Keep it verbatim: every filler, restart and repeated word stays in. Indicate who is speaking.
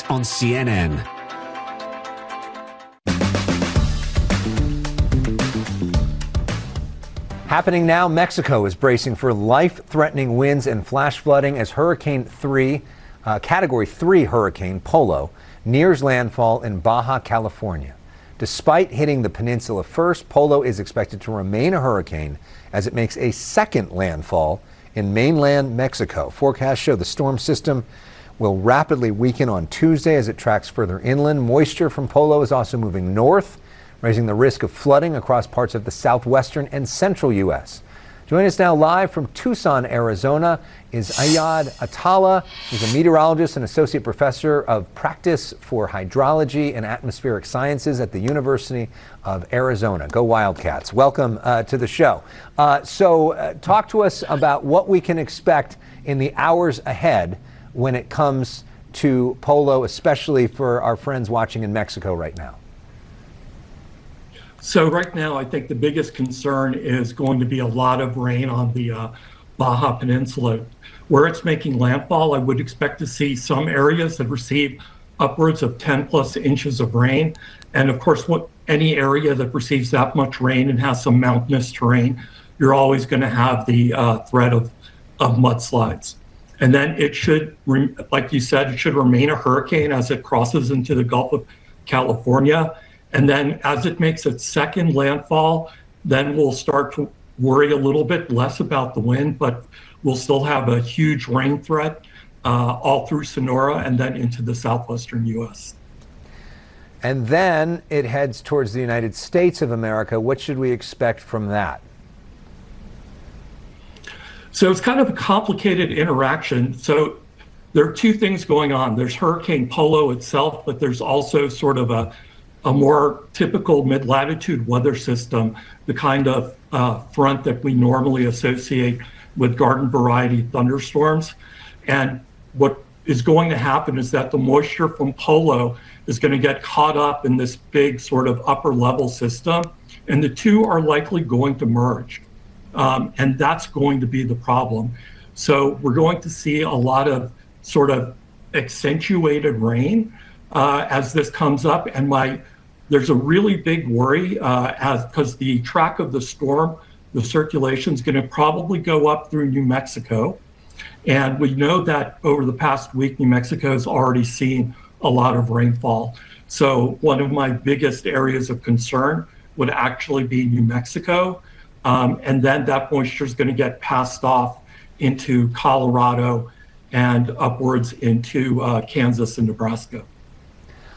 Speaker 1: tonight on C N N.
Speaker 2: Happening now, Mexico is bracing for life-threatening winds and flash flooding as Hurricane three, uh, Category three Hurricane Polo nears landfall in Baja California. Despite hitting the peninsula first, Polo is expected to remain a hurricane as it makes a second landfall in mainland Mexico. Forecasts show the storm system will rapidly weaken on Tuesday as it tracks further inland. Moisture from Polo is also moving north, raising the risk of flooding across parts of the southwestern and central U S. Joining us now live from Tucson, Arizona is Ayad Attallah. He's a meteorologist and associate professor of practice for hydrology and atmospheric sciences at the University of Arizona. Go Wildcats. Welcome uh, to the show. Uh, so uh, talk to us about what we can expect in the hours ahead when it comes to Polo, especially for our friends watching in Mexico right now.
Speaker 3: So right now, I think the biggest concern is going to be a lot of rain on the uh, Baja Peninsula. Where it's making landfall, I would expect to see some areas that receive upwards of ten plus inches of rain. And of course, what, any area that receives that much rain and has some mountainous terrain, you're always going to have the uh, threat of, of mudslides. And then it should, like you said, it should remain a hurricane as it crosses into the Gulf of California. And then as it makes its second landfall, then we'll start to worry a little bit less about the wind, but we'll still have a huge rain threat uh, all through Sonora and then into the southwestern U S.
Speaker 2: And then it heads towards the United States of America. What should we expect from that?
Speaker 3: So it's kind of a complicated interaction. So there are two things going on. There's Hurricane Polo itself, but there's also sort of a a more typical mid-latitude weather system, the kind of uh, front that we normally associate with garden variety thunderstorms. And what is going to happen is that the moisture from Polo is going to get caught up in this big sort of upper level system, and the two are likely going to merge. Um, and that's going to be the problem. So we're going to see a lot of sort of accentuated rain uh, as this comes up. And my There's a really big worry uh, as because the track of the storm, the circulation is going to probably go up through New Mexico. And we know that over the past week, New Mexico has already seen a lot of rainfall. So one of my biggest areas of concern would actually be New Mexico. Um, and then that moisture is going to get passed off into Colorado and upwards into uh, Kansas and Nebraska.